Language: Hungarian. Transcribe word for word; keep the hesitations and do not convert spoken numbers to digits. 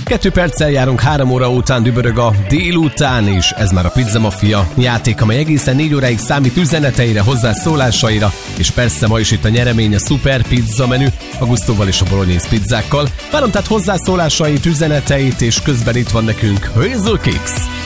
Kettő perccel járunk három óra után, dübörög a délután, és ez már a Pizza Mafia játék, amely egészen négy óráig számít üzeneteire, hozzászólásaira, és persze ma is itt a nyeremény, a szuper pizza menü, a gusztóval és a bolognese pizzákkal. Várom tehát hozzászólásait, üzeneteit, és közben itt van nekünk Hazel Kicks.